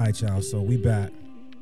All right, y'all. So we back.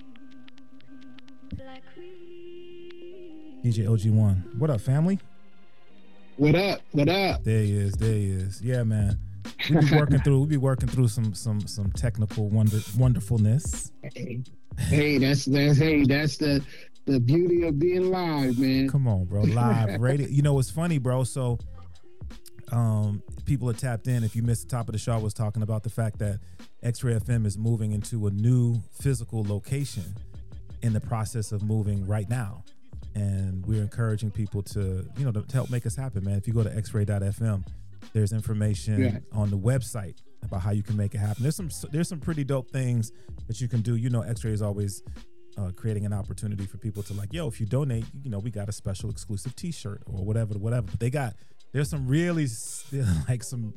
DJ OG1. What up, family? What up? What up? There he is. There he is. Yeah, man. We be working through some technical wonderfulness. Hey, that's the beauty of being live, man. Come on, bro. Live radio. You know what's funny, bro? So people are tapped in. If you missed the top of the show, I was talking about the fact that X-Ray FM is moving into a new physical location in the process of moving right now. And we're encouraging people to help make us happen, man. If you go to xray.fm, there's information on the website about how you can make it happen. There's some pretty dope things that you can do. You know, X-Ray is always creating an opportunity for people to if you donate, we got a special exclusive T-shirt or whatever. But there's some really some,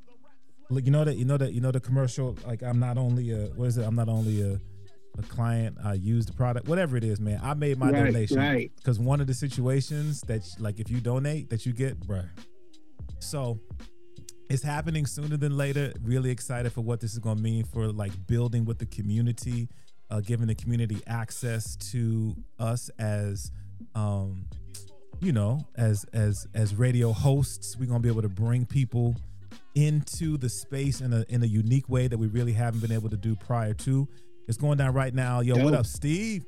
the commercial. Like, I'm not only a client, I use the product, whatever it is, man. I made my donation because one of the situations that if you donate that you get, bruh. So it's happening sooner than later. Really excited for what this is going to mean for building with the community, giving the community access to us as as radio hosts. We're going to be able to bring people into the space in a unique way that we really haven't been able to do prior to. It's going down right now. Yo, what up, Steve?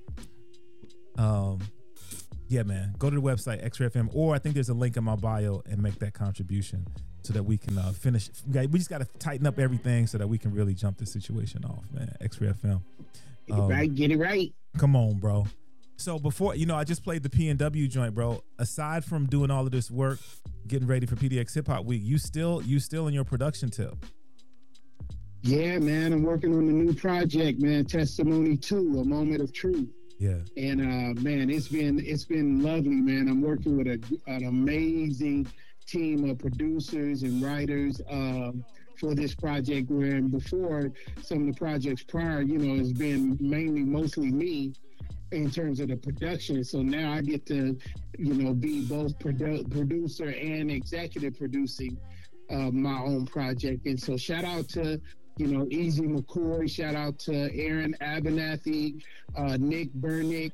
Yeah, man. Go to the website, X-Ray FM, or I think there's a link in my bio, and make that contribution so that we can finish. We just got to tighten up everything so that we can really jump this situation off, man. X-Ray FM. Get it right. Come on, bro. So before, I just played the PNW joint, bro. Aside from doing all of this work, getting ready for PDX Hip Hop Week, you still in your production tip. Yeah, man, I'm working on a new project, man. Testimony 2, A Moment of Truth. Yeah. And man, it's been lovely, man. I'm working with an amazing team of producers and writers for this project. Where before, some of the projects prior, has been mostly me in terms of the production. So now I get to, be both producer and executive producing my own project. And so shout out to Easy McCoy, shout out to Aaron Abernathy, Nick Burnick,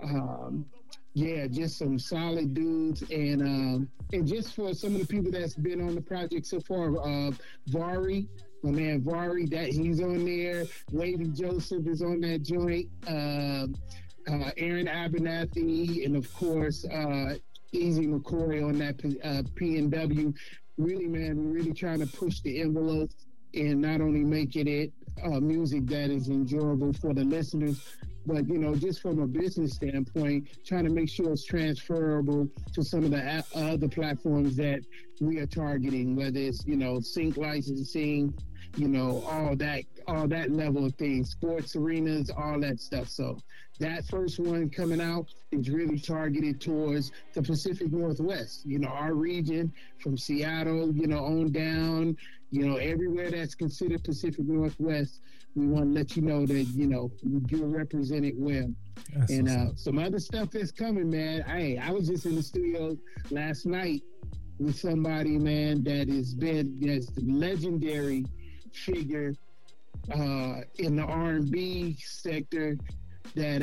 just some solid dudes, and just for some of the people that's been on the project so far, Vari, my man Vari, that he's on there. Lady Joseph is on that joint. Aaron Abernathy, and of course Easy McCoy on that PNW. Really, man, we're really trying to push the envelope and not only making it music that is enjoyable for the listeners, but just from a business standpoint, trying to make sure it's transferable to some of the other platforms that we are targeting, whether it's sync licensing, all that level of things, sports arenas, all that stuff. So that first one coming out is really targeted towards the Pacific Northwest, our region from Seattle, on down, everywhere that's considered Pacific Northwest. We want to let you know that, you're represented well. That's and some other stuff is coming, man. I was just in the studio last night with somebody, man, that's the legendary figure in the R&B sector that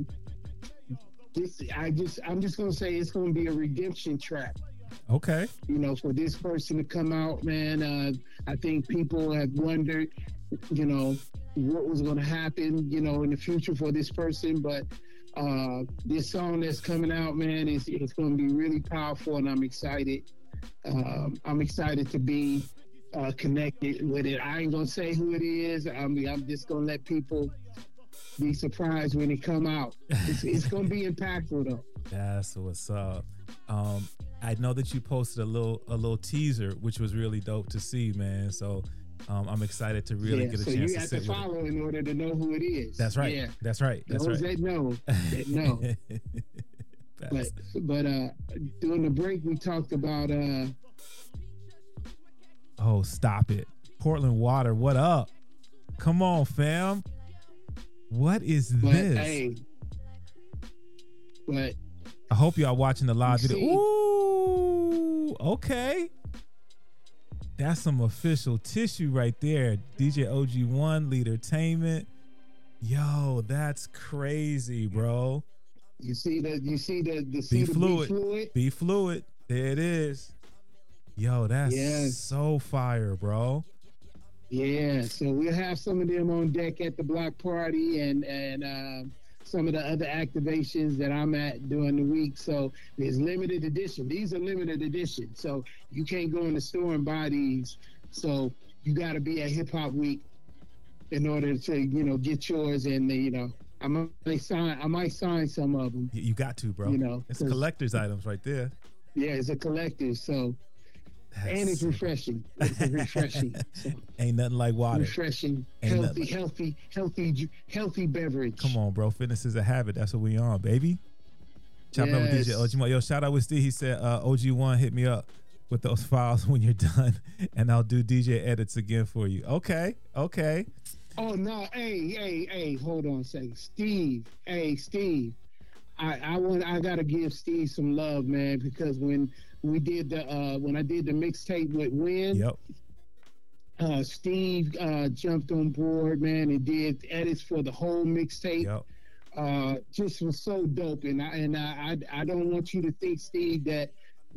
I'm just gonna say it's gonna be a redemption track. Okay. For this person to come out, man, I think people have wondered, what was going to happen, in the future for this person. But this song that's coming out, man, it's going to be really powerful, and I'm excited. I'm excited to be connected with it. I ain't going to say who it is. I'm just going to let people be surprised when it come out. It's going to be impactful, though. That's what's up. I know that you posted a little teaser, which was really dope to see, man. So I'm excited to really get a chance to sit with it. So you have to follow in order to know who it is. That's right. Yeah. That's right. That's those right. That know. But during the break, we talked about. Oh, stop it, Portland Water. What up? Come on, fam. What is this? Hey, but I hope y'all watching the live video. Ooh, okay. That's some official tissue right there. DJ OG1, Leadertainment. Yo, that's crazy, bro. You see the Be Be fluid. Fluid? Be fluid. There it is. Yo, that's Yeah. so fire, bro. Yeah, so we'll have some of them on deck at the block party and some of the other activations that I'm at during the week. So there's limited edition. These are limited edition. So you can't go in the store and buy these. So you got to be at Hip Hop Week in order to get yours. And I might sign some of them. You got to, bro. It's collector's items right there. Yeah, it's a collector. So. And it's refreshing. It's refreshing. So, ain't nothing like water. Refreshing, healthy beverage. Come on, bro. Fitness is a habit. That's what we on, baby. Chopping up with DJ OG1. Yo, shout out with Steve. He said, OG1, hit me up with those files when you're done, and I'll do DJ edits again for you. Okay. Oh no, hey, hold on a second, Steve. Hey, Steve. I gotta give Steve some love, man, because when I did the mixtape with Win, yep. Steve jumped on board, man, and did edits for the whole mixtape. Yep. Just was so dope, and I don't want you to think, Steve, that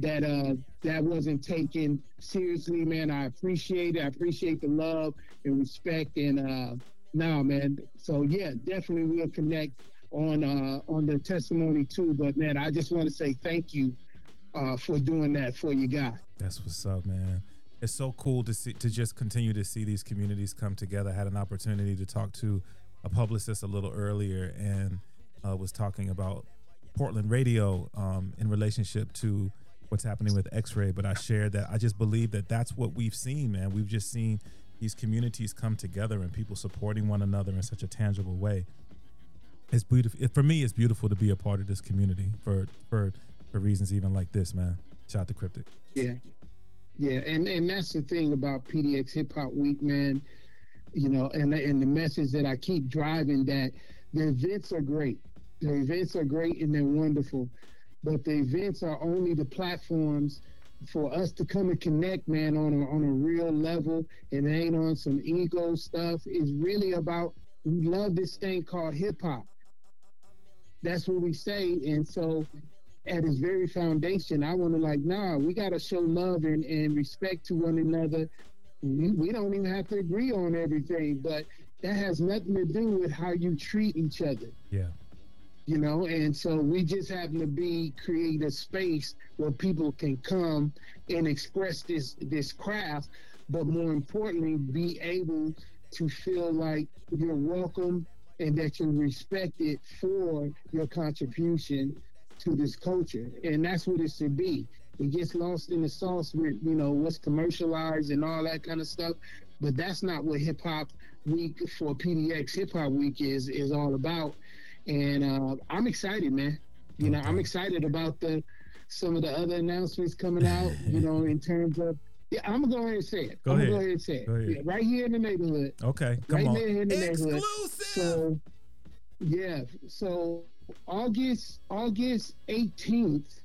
wasn't taken seriously, man. I appreciate it. I appreciate the love and respect, and nah, man. So yeah, definitely we'll connect on the testimony too. But man, I just want to say thank you for doing that for your guy. That's what's up, man. It's so cool to just continue to see these communities come together. I had an opportunity to talk to a publicist a little earlier, and was talking about Portland radio in relationship to what's happening with X-Ray. But I shared that I just believe that that's what we've seen, man. We've just seen these communities come together and people supporting one another in such a tangible way. It's beautiful. For me, it's beautiful to be a part of this community for reasons even like this, man. Shout out to Cryptic. Yeah, and that's the thing about PDX Hip Hop Week, man. And the message that I keep driving, that the events are great. The events are great and they're wonderful, but the events are only the platforms for us to come and connect, man, on a real level, and it ain't on some ego stuff. It's really about, we love this thing called hip hop. That's what we say. And so at its very foundation, I want to we got to show love and respect to one another. We don't even have to agree on everything, but that has nothing to do with how you treat each other. Yeah. And so we just happen to create a space where people can come and express this craft, but more importantly, be able to feel like you're welcome and that you're respected for your contribution to this culture. And that's what it should be. It gets lost in the sauce with, what's commercialized and all that kind of stuff. But that's not what Hip Hop Week for PDX Hip Hop Week is all about. And I'm excited, man. I'm excited about some of the other announcements coming out, in terms of, I'm going to go ahead and say it. Go ahead and say it. Yeah, right here in the neighborhood. Okay, come on. Right here in the Exclusive. neighborhood. So, yeah. So August 18th,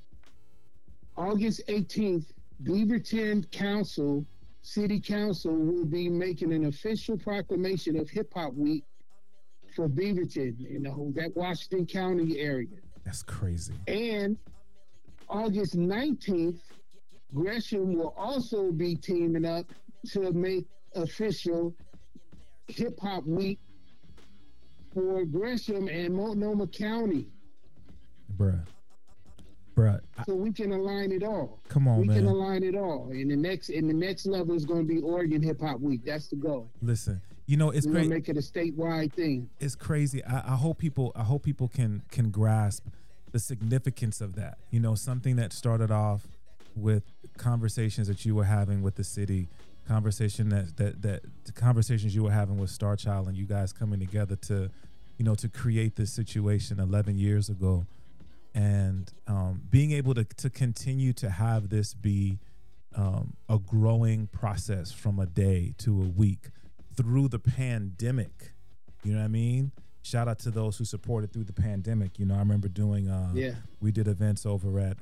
Beaverton City Council will be making an official proclamation of Hip Hop Week for Beaverton in that Washington County area. That's crazy. And August 19th, Gresham will also be teaming up to make official Hip Hop Week for Gresham and Multnomah County. Bruh. So we can align it all. Come on, man. We can align it all. And the next level is going to be Oregon Hip Hop Week. That's the goal. Listen, it's great. Make it a statewide thing. It's crazy. I hope people can grasp the significance of that. Something that started off with conversations that you were having with the city, the conversations you were having with Star Child, and you guys coming together to create this situation 11 years ago, and being able to continue to have this be a growing process from a day to a week through the pandemic. You know what I mean? Shout out to those who supported through the pandemic. I remember doing we did events over at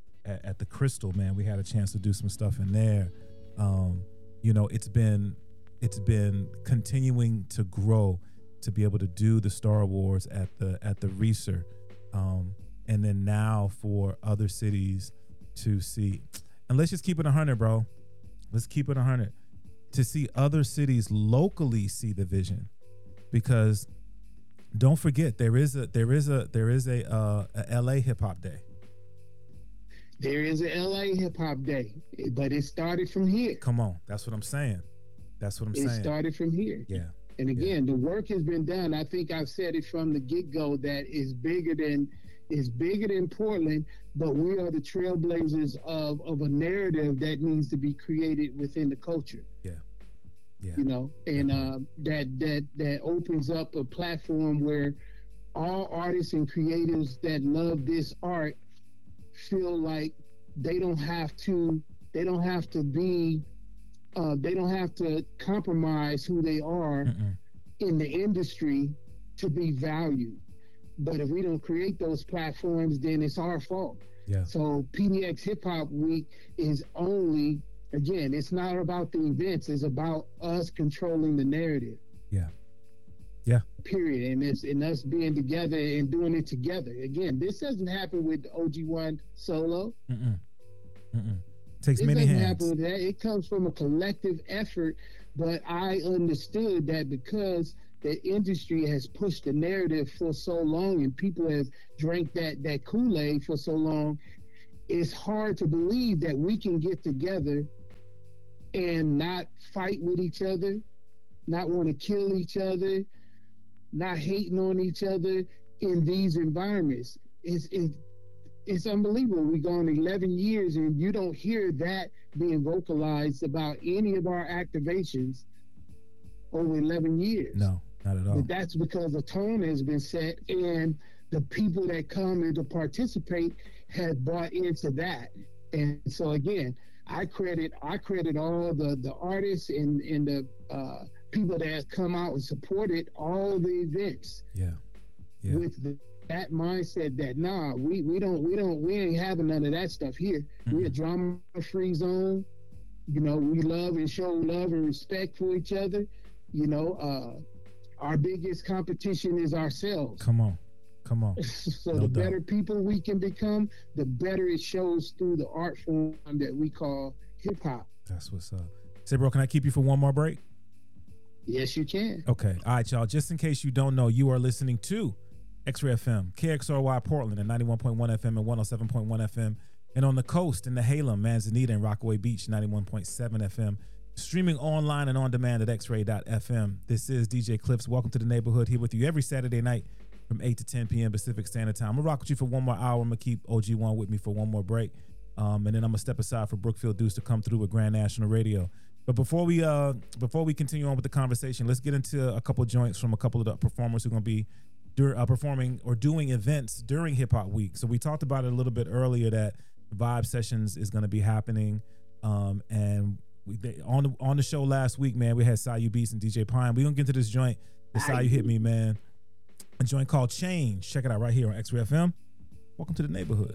the Crystal, man. We had a chance to do some stuff in there. It's been it's been continuing to grow to be able to do the Star Wars at the Reeser, and then now for other cities to see. And let's just keep it 100, bro. Let's keep it 100. To see other cities locally see the vision, because don't forget there is a LA Hip Hop Day. There is a LA Hip Hop Day, but it started from here. Come on, that's what I'm saying. It started from here. Yeah. And again, the work has been done. I think I've said it from the get-go that is bigger than Portland, but we are the trailblazers of a narrative that needs to be created within the culture. Yeah. Yeah. You know, and that opens up a platform where all artists and creatives that love this art feel like they don't have to compromise who they are in the industry to be valued. But if we don't create those platforms, then it's our fault. Yeah. So PDX Hip Hop Week is only, again, it's not about the events, it's about us controlling the narrative. Yeah. Yeah. Period. And us being together and doing it together. Again, this doesn't happen with OG1 solo. Takes many hands. Happen with that. It comes from a collective effort, but I understood that because the industry has pushed the narrative for so long and people have drank that Kool-Aid for so long, it's hard to believe that we can get together and not fight with each other, not want to kill each other, not hating on each other in these environments. It's unbelievable. We've gone 11 years and you don't hear that being vocalized about any of our activations over 11 years. No, not at all. But that's because the tone has been set and the people that come and to participate have bought into that. And so again, I credit all the artists and the people that have come out and supported all the events. Yeah. With that mindset that we ain't having none of that stuff here. We're a drama-free zone. You know, we love and show love and respect for each other. You know, our biggest competition is ourselves. Come on. So no the doubt. Better people we can become, the better it shows through the art form that we call hip hop. That's what's up. Say, bro, can I keep you for one more break? Yes, you can. Okay. All right, y'all. Just in case you don't know, you are listening to X-Ray FM, KXRY Portland at 91.1 FM and 107.1 FM. And on the coast in the Halem, Manzanita, and Rockaway Beach, 91.7 FM. Streaming online and on demand at xray.fm. This is DJ Clips. Welcome to the neighborhood, here with you every Saturday night from 8 to 10 p.m. Pacific Standard Time. I'm going to rock with you for one more hour. I'm going to keep OG1 with me for one more break. And then I'm going to step aside for Brookfield Deuce to come through with Grand National Radio. But before we continue on with the conversation, let's get into a couple of joints from a couple of the performers who are going to be performing or doing events during Hip Hop Week. So we talked about it a little bit earlier that Vibe Sessions is going to be happening. And on the show last week, man, we had Sayu Beats and DJ Pine. We're going to get into this joint that Sayu hit me, man. A joint called Change. Check it out right here on X-Ray FM. Welcome to the neighborhood.